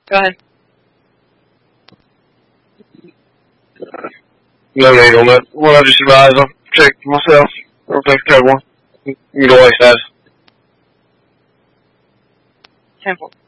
Go ahead. No need on that. Well, I just advise. I'll check myself. Everything's good one. You can go like that. 10-4.